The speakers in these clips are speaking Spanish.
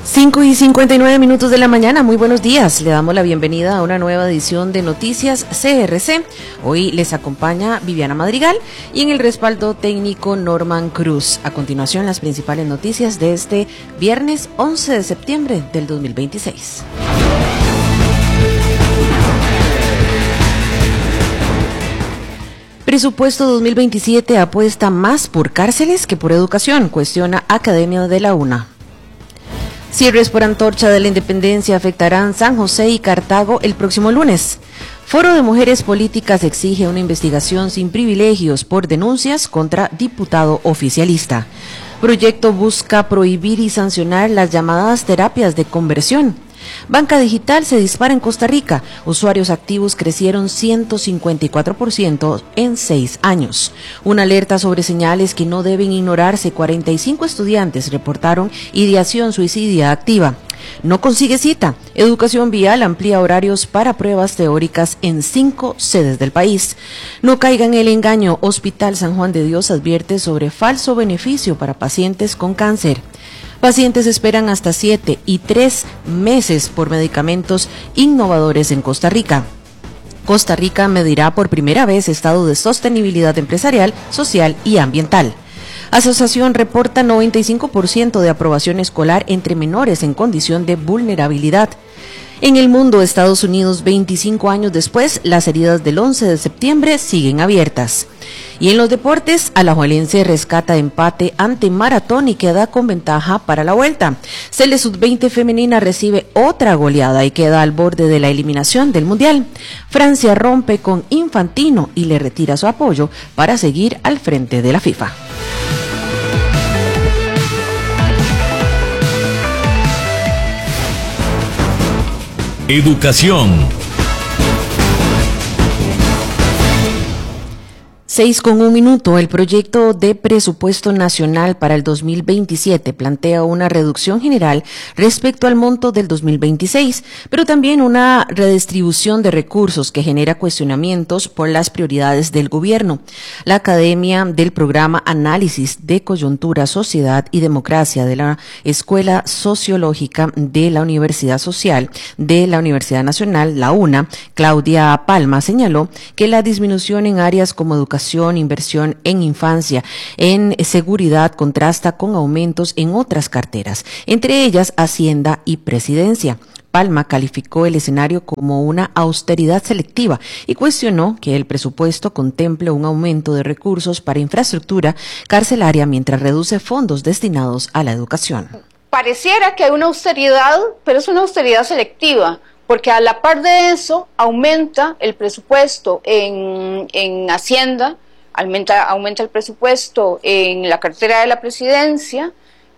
5:59 de la mañana, muy buenos días. Le damos la bienvenida a una nueva edición de Noticias CRC. Hoy les acompaña Viviana Madrigal y en el respaldo técnico Norman Cruz. A continuación, las principales noticias de este viernes 11 de septiembre del 2026. Presupuesto 2027 apuesta más por cárceles que por educación, cuestiona Academia de la UNA. Cierres por antorcha de la Independencia afectarán San José y Cartago el próximo lunes. Foro de Mujeres Políticas exige una investigación sin privilegios por denuncias contra diputado oficialista. Proyecto busca prohibir y sancionar las llamadas terapias de conversión. Banca digital se dispara en Costa Rica. Usuarios activos crecieron 154% en 6 años. Una alerta sobre señales que no deben ignorarse. 45 estudiantes reportaron ideación suicidia activa. No consigue cita. Educación Vial amplía horarios para pruebas teóricas en 5 sedes del país. No caiga en el engaño. Hospital San Juan de Dios advierte sobre falso beneficio para pacientes con cáncer. Pacientes esperan hasta 7 y 3 meses por medicamentos innovadores en Costa Rica. Costa Rica medirá por primera vez estado de sostenibilidad empresarial, social y ambiental. Asociación reporta 95% de aprobación escolar entre menores en condición de vulnerabilidad. En el mundo, Estados Unidos, 25 años después, las heridas del 11 de septiembre siguen abiertas. Y en los deportes, Alajuelense rescata empate ante Maratón y queda con ventaja para la vuelta. Cele Sub-20 femenina recibe otra goleada y queda al borde de la eliminación del Mundial. Francia rompe con Infantino y le retira su apoyo para seguir al frente de la FIFA. Educación. 6:01. El proyecto de presupuesto nacional para el 2027 plantea una reducción general respecto al monto del 2026, pero también una redistribución de recursos que genera cuestionamientos por las prioridades del gobierno. La Academia del Programa Análisis de Coyuntura, Sociedad y Democracia de la Escuela Sociológica de la Universidad Social de la Universidad Nacional, la UNA, Claudia Palma, señaló que la disminución en áreas como educación, inversión en infancia, en seguridad contrasta con aumentos en otras carteras, entre ellas Hacienda y Presidencia. Palma calificó el escenario como una austeridad selectiva y cuestionó que el presupuesto contemple un aumento de recursos para infraestructura carcelaria mientras reduce fondos destinados a la educación. Pareciera que hay una austeridad, pero es una austeridad selectiva, porque a la par de eso aumenta el presupuesto en Hacienda, aumenta el presupuesto en la cartera de la Presidencia,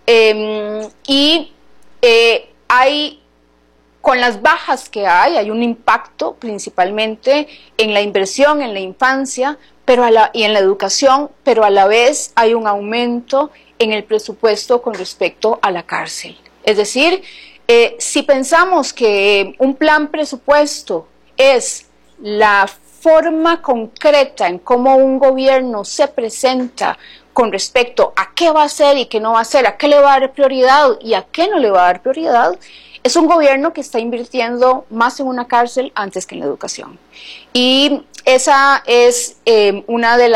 hay, con las bajas que hay un impacto principalmente en la inversión en la infancia y en la educación, pero a la vez hay un aumento en el presupuesto con respecto a la cárcel. Es decir, si pensamos que un plan presupuesto es la forma concreta en cómo un gobierno se presenta con respecto a qué va a hacer y qué no va a hacer, a qué le va a dar prioridad y a qué no le va a dar prioridad, es un gobierno que está invirtiendo más en una cárcel antes que en la educación. Y esa es una de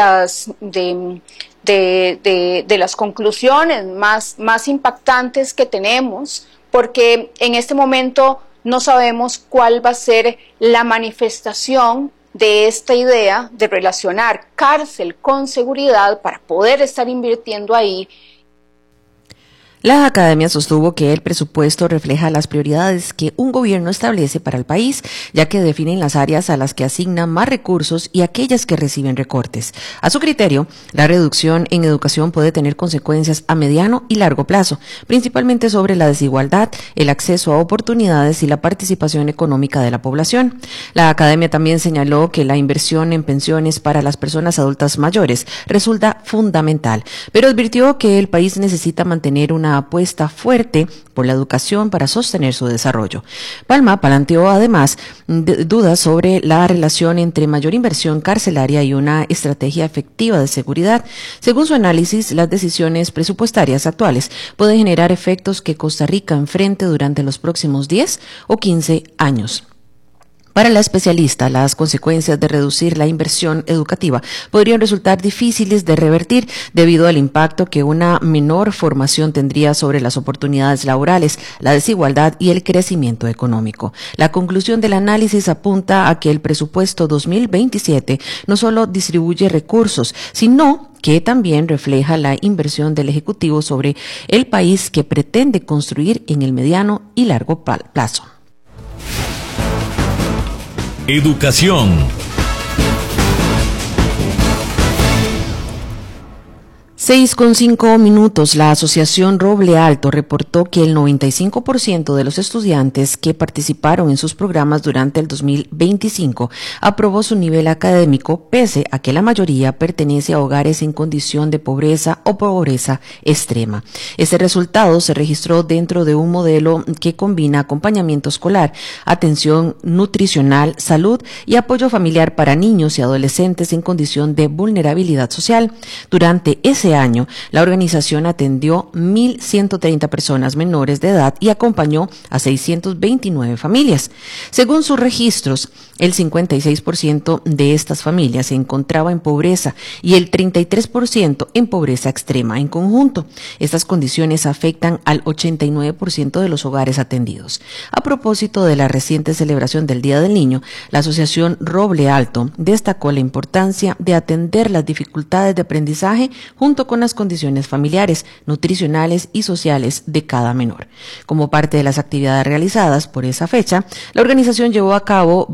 las conclusiones más impactantes que tenemos, porque en este momento no sabemos cuál va a ser la manifestación de esta idea de relacionar cárcel con seguridad para poder estar invirtiendo ahí. La academia sostuvo que el presupuesto refleja las prioridades que un gobierno establece para el país, ya que definen las áreas a las que asignan más recursos y aquellas que reciben recortes. A su criterio, la reducción en educación puede tener consecuencias a mediano y largo plazo, principalmente sobre la desigualdad, el acceso a oportunidades y la participación económica de la población. La academia también señaló que la inversión en pensiones para las personas adultas mayores resulta fundamental, pero advirtió que el país necesita mantener una una apuesta fuerte por la educación para sostener su desarrollo. Palma planteó además dudas sobre la relación entre mayor inversión carcelaria y una estrategia efectiva de seguridad. Según su análisis, las decisiones presupuestarias actuales pueden generar efectos que Costa Rica enfrente durante los próximos 10 o 15 años. Para la especialista, las consecuencias de reducir la inversión educativa podrían resultar difíciles de revertir debido al impacto que una menor formación tendría sobre las oportunidades laborales, la desigualdad y el crecimiento económico. La conclusión del análisis apunta a que el presupuesto 2027 no solo distribuye recursos, sino que también refleja la inversión del Ejecutivo sobre el país que pretende construir en el mediano y largo plazo. Educación. 6:05. La Asociación Roble Alto reportó que el 95% de los estudiantes que participaron en sus programas durante el 2025 aprobó su nivel académico, pese a que la mayoría pertenece a hogares en condición de pobreza o pobreza extrema. Este resultado se registró dentro de un modelo que combina acompañamiento escolar, atención nutricional, salud y apoyo familiar para niños y adolescentes en condición de vulnerabilidad social. Durante ese año, la organización atendió 1.130 personas menores de edad y acompañó a 629 familias. Según sus registros, el 56% de estas familias se encontraba en pobreza y el 33% en pobreza extrema. En conjunto, estas condiciones afectan al 89% de los hogares atendidos. A propósito de la reciente celebración del Día del Niño, la Asociación Roble Alto destacó la importancia de atender las dificultades de aprendizaje junto con las condiciones familiares, nutricionales y sociales de cada menor. Como parte de las actividades realizadas por esa fecha, la organización llevó a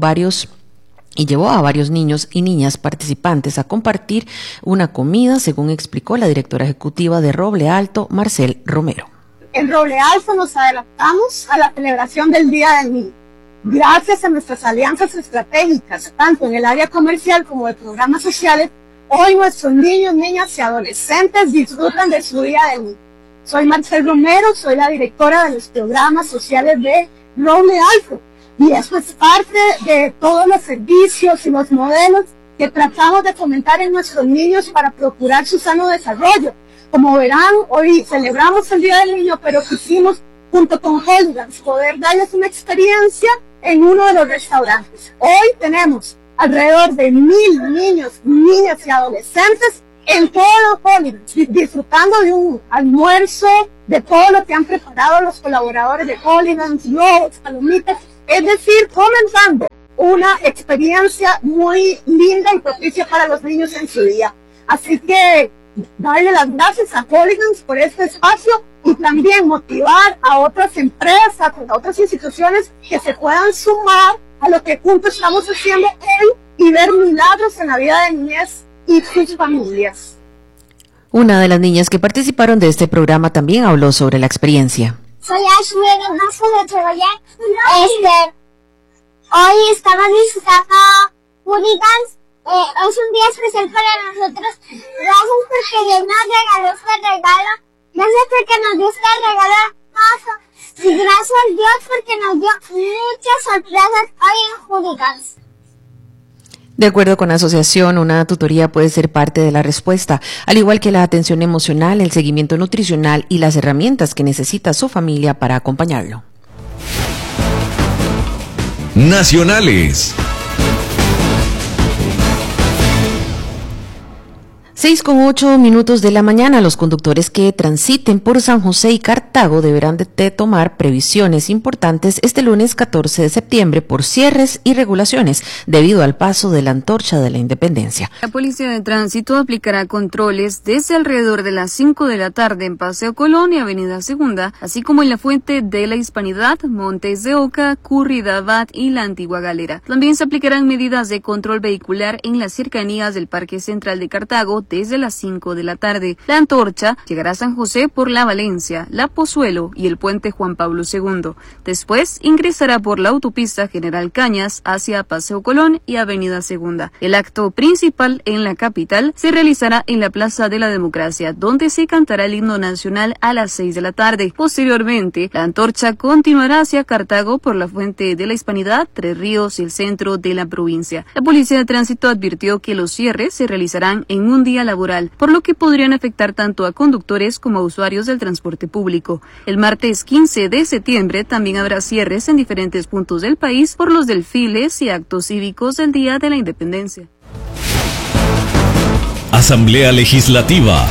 varios niños y niñas participantes a compartir una comida, según explicó la directora ejecutiva de Roble Alto, Marcel Romero. En Roble Alto nos adelantamos a la celebración del Día del Niño. Gracias a nuestras alianzas estratégicas, tanto en el área comercial como de programas sociales, hoy nuestros niños, niñas y adolescentes disfrutan de su Día del Niño. Soy Marcel Romero, soy la directora de los programas sociales de Roble Alto. Y eso es parte de todos los servicios y los modelos que tratamos de fomentar en nuestros niños para procurar su sano desarrollo. Como verán, hoy celebramos el Día del Niño, pero quisimos, junto con Hooligans, poder darles una experiencia en uno de los restaurantes. Hoy tenemos alrededor de 1.000 niños, niñas y adolescentes en todo Hooligans, disfrutando de un almuerzo, de todo lo que han preparado los colaboradores de Hooligans, globos, palomitas, es decir, comenzando una experiencia muy linda y propicia para los niños en su día. Así que darle las gracias a Hooligans por este espacio y también motivar a otras empresas, a otras instituciones que se puedan sumar a lo que juntos estamos haciendo hoy y ver milagros en la vida de niñez y sus familias. Una de las niñas que participaron de este programa también habló sobre la experiencia. Soy Ashley Hermoso de Treballar. Hoy estamos visitando Hooligans. Es un día especial para nosotros. Gracias porque Dios nos regaló este regalo. Gracias porque nos dio este regalo hermoso. Y gracias a Dios porque nos dio muchas sorpresas hoy en Hooligans. De acuerdo con la asociación, una tutoría puede ser parte de la respuesta, al igual que la atención emocional, el seguimiento nutricional y las herramientas que necesita su familia para acompañarlo. Nacionales. 6:08 de la mañana. Los conductores que transiten por San José y Cartago deberán de tomar previsiones importantes este lunes 14 de septiembre por cierres y regulaciones debido al paso de la Antorcha de la Independencia. La Policía de Tránsito aplicará controles desde alrededor de las 5 de la tarde en Paseo Colón y Avenida Segunda, así como en la Fuente de la Hispanidad, Montes de Oca, Curridabat y la Antigua Galera. También se aplicarán medidas de control vehicular en las cercanías del Parque Central de Cartago desde las 5 de la tarde. La antorcha llegará a San José por La Valencia, La Pozuelo y el puente Juan Pablo II. Después ingresará por la autopista General Cañas hacia Paseo Colón y Avenida Segunda. El acto principal en la capital se realizará en la Plaza de la Democracia, donde se cantará el himno nacional a las 6 de la tarde. Posteriormente, la antorcha continuará hacia Cartago por la Fuente de la Hispanidad, Tres Ríos y el centro de la provincia. La Policía de Tránsito advirtió que los cierres se realizarán en un día laboral, por lo que podrían afectar tanto a conductores como a usuarios del transporte público. El martes 15 de septiembre también habrá cierres en diferentes puntos del país por los desfiles y actos cívicos del Día de la Independencia. Asamblea Legislativa.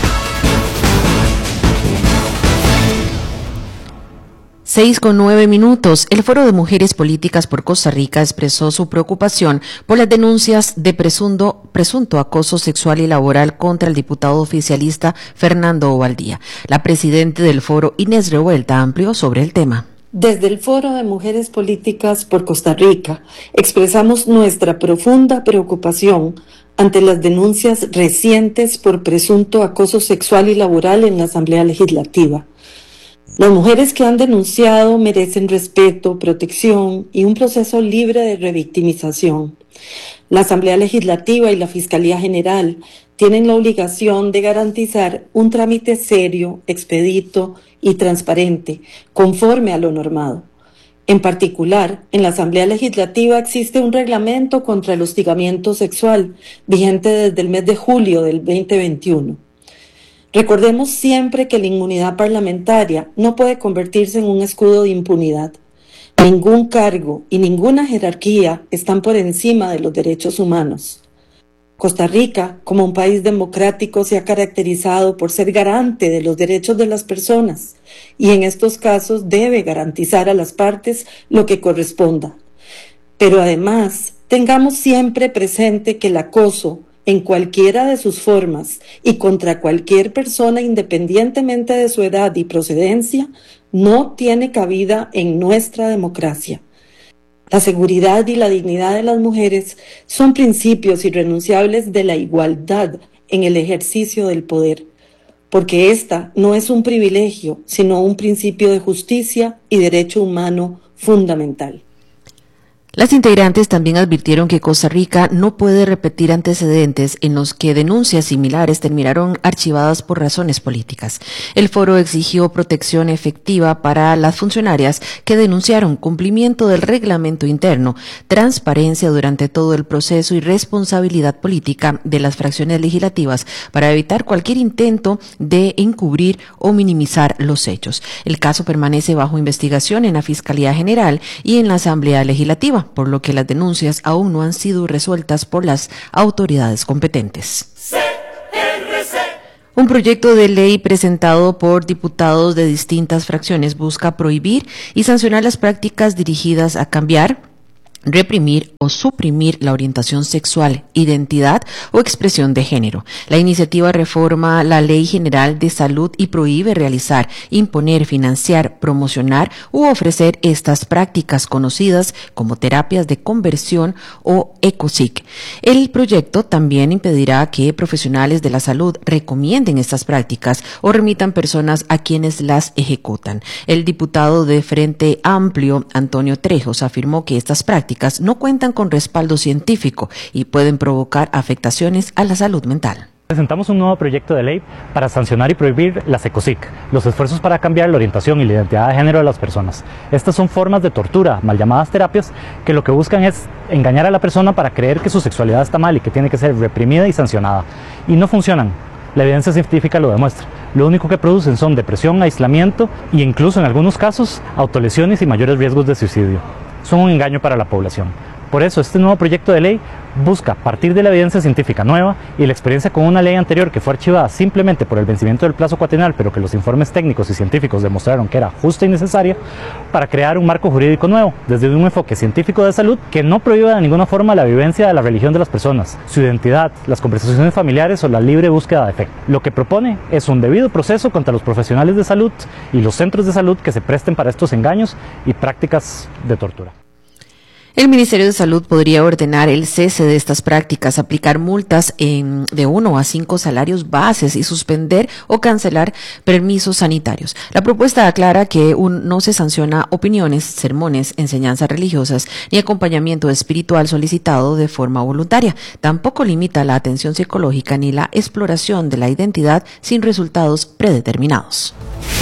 6:09. El Foro de Mujeres Políticas por Costa Rica expresó su preocupación por las denuncias de presunto acoso sexual y laboral contra el diputado oficialista Fernando Ovaldía. La presidenta del foro, Inés Revuelta, amplió sobre el tema. Desde el Foro de Mujeres Políticas por Costa Rica expresamos nuestra profunda preocupación ante las denuncias recientes por presunto acoso sexual y laboral en la Asamblea Legislativa. Las mujeres que han denunciado merecen respeto, protección y un proceso libre de revictimización. La Asamblea Legislativa y la Fiscalía General tienen la obligación de garantizar un trámite serio, expedito y transparente, conforme a lo normado. En particular, en la Asamblea Legislativa existe un reglamento contra el hostigamiento sexual, vigente desde el mes de julio del 2021. Recordemos siempre que la inmunidad parlamentaria no puede convertirse en un escudo de impunidad. Ningún cargo y ninguna jerarquía están por encima de los derechos humanos. Costa Rica, como un país democrático, se ha caracterizado por ser garante de los derechos de las personas y en estos casos debe garantizar a las partes lo que corresponda. Pero además, tengamos siempre presente que el acoso, en cualquiera de sus formas y contra cualquier persona independientemente de su edad y procedencia, no tiene cabida en nuestra democracia. La seguridad y la dignidad de las mujeres son principios irrenunciables de la igualdad en el ejercicio del poder, porque esta no es un privilegio, sino un principio de justicia y derecho humano fundamental. Las integrantes también advirtieron que Costa Rica no puede repetir antecedentes en los que denuncias similares terminaron archivadas por razones políticas. El foro exigió protección efectiva para las funcionarias que denunciaron, cumplimiento del reglamento interno, transparencia durante todo el proceso y responsabilidad política de las fracciones legislativas para evitar cualquier intento de encubrir o minimizar los hechos. El caso permanece bajo investigación en la Fiscalía General y en la Asamblea Legislativa, por lo que las denuncias aún no han sido resueltas por las autoridades competentes. Un proyecto de ley presentado por diputados de distintas fracciones busca prohibir y sancionar las prácticas dirigidas a cambiar, reprimir o suprimir la orientación sexual, identidad o expresión de género. La iniciativa reforma la Ley General de Salud y prohíbe realizar, imponer, financiar, promocionar u ofrecer estas prácticas conocidas como terapias de conversión o ECOSIC. El proyecto también impedirá que profesionales de la salud recomienden estas prácticas o remitan personas a quienes las ejecutan. El diputado de Frente Amplio, Antonio Trejos, afirmó que estas prácticas no cuentan con respaldo científico y pueden provocar afectaciones a la salud mental. Presentamos un nuevo proyecto de ley para sancionar y prohibir las ECOSIC, los esfuerzos para cambiar la orientación y la identidad de género de las personas. Estas son formas de tortura, mal llamadas terapias, que lo que buscan es engañar a la persona para creer que su sexualidad está mal y que tiene que ser reprimida y sancionada. Y no funcionan. La evidencia científica lo demuestra. Lo único que producen son depresión, aislamiento e incluso en algunos casos autolesiones y mayores riesgos de suicidio. Son un engaño para la población. Por eso, este nuevo proyecto de ley busca partir de la evidencia científica nueva y la experiencia con una ley anterior que fue archivada simplemente por el vencimiento del plazo cuatrienal, pero que los informes técnicos y científicos demostraron que era justa y necesaria, para crear un marco jurídico nuevo, desde un enfoque científico de salud que no prohíba de ninguna forma la vivencia de la religión de las personas, su identidad, las conversaciones familiares o la libre búsqueda de fe. Lo que propone es un debido proceso contra los profesionales de salud y los centros de salud que se presten para estos engaños y prácticas de tortura. El Ministerio de Salud podría ordenar el cese de estas prácticas, aplicar multas de 1 a 5 salarios bases y suspender o cancelar permisos sanitarios. La propuesta aclara que no se sanciona opiniones, sermones, enseñanzas religiosas ni acompañamiento espiritual solicitado de forma voluntaria. Tampoco limita la atención psicológica ni la exploración de la identidad sin resultados predeterminados.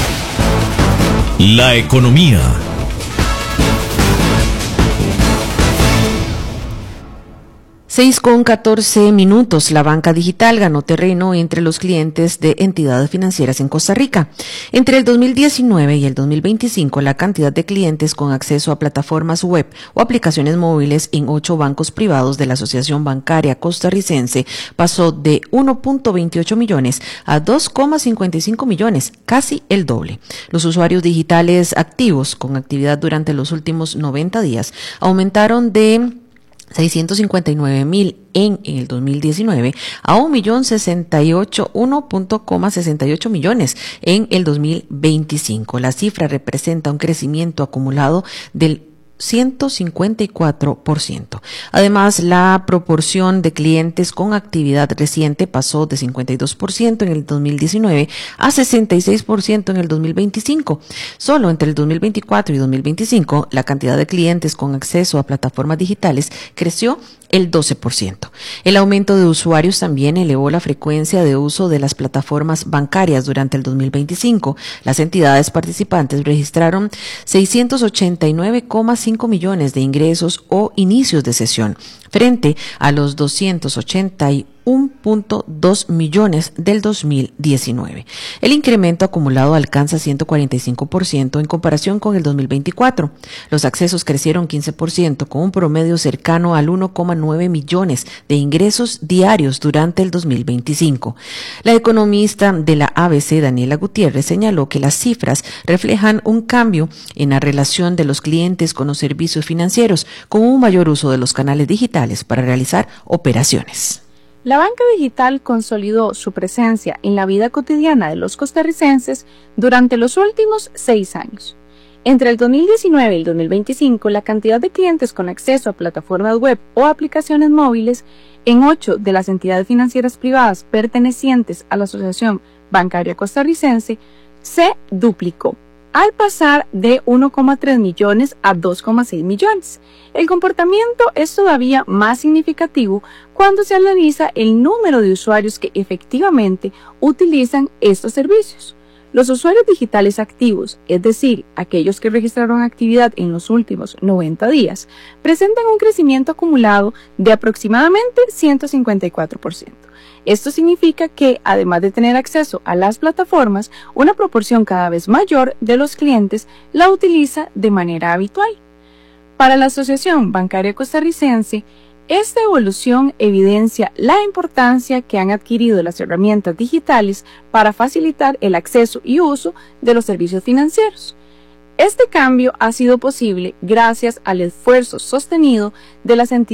La economía. 6:14. La banca digital ganó terreno entre los clientes de entidades financieras en Costa Rica. Entre el 2019 y el 2025, la cantidad de clientes con acceso a plataformas web o aplicaciones móviles en 8 bancos privados de la Asociación Bancaria Costarricense pasó de 1.28 millones a 2.55 millones, casi el doble. Los usuarios digitales activos con actividad durante los últimos 90 días aumentaron de 659,000 en el 2019 a 1.68 millones en el 2025. La cifra representa un crecimiento acumulado del 154%. Además, la proporción de clientes con actividad reciente pasó de 52% en el 2019 a 66% en el 2025. Solo entre el 2024 y 2025, la cantidad de clientes con acceso a plataformas digitales creció el 12%. El aumento de usuarios también elevó la frecuencia de uso de las plataformas bancarias durante el 2025. Las entidades participantes registraron 689,5 millones de ingresos o inicios de sesión, frente a los 281.2 millones del 2019. El incremento acumulado alcanza 145% en comparación con el 2024. Los accesos crecieron 15%, con un promedio cercano al 1,9 millones de ingresos diarios durante el 2025. La economista de la ABC, Daniela Gutiérrez, señaló que las cifras reflejan un cambio en la relación de los clientes con los servicios financieros, con un mayor uso de los canales digitales para realizar operaciones. La banca digital consolidó su presencia en la vida cotidiana de los costarricenses durante los últimos 6 años. Entre el 2019 y el 2025, la cantidad de clientes con acceso a plataformas web o aplicaciones móviles en 8 de las entidades financieras privadas pertenecientes a la Asociación Bancaria Costarricense se duplicó, al pasar de 1,3 millones a 2,6 millones. El comportamiento es todavía más significativo cuando se analiza el número de usuarios que efectivamente utilizan estos servicios. Los usuarios digitales activos, es decir, aquellos que registraron actividad en los últimos 90 días, presentan un crecimiento acumulado de aproximadamente 154%. Esto significa que, además de tener acceso a las plataformas, una proporción cada vez mayor de los clientes la utiliza de manera habitual. Para la Asociación Bancaria Costarricense, esta evolución evidencia la importancia que han adquirido las herramientas digitales para facilitar el acceso y uso de los servicios financieros. Este cambio ha sido posible gracias al esfuerzo sostenido de las entidades